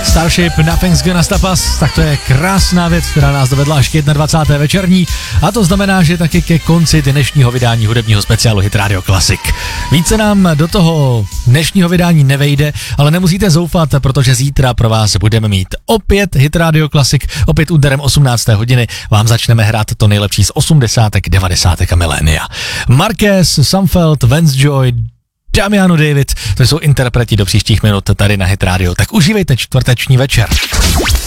Starship, Nothing's Gonna Stop Us, tak to je krásná věc, která nás dovedla až k 21. večerní a to znamená, že taky ke konci dnešního vydání hudebního speciálu Hit Radio Classic. Více nám do toho dnešního vydání nevejde, ale nemusíte zoufat, protože zítra pro vás budeme mít opět Hit Radio Classic, opět úterem 18. hodiny vám začneme hrát to nejlepší z 80., 90. a milénia. Marquez, Sumfeld, Vance Joy, Damiano David, to jsou interpreti do příštích minut tady na Hit Radio, tak užívejte čtvrteční večer.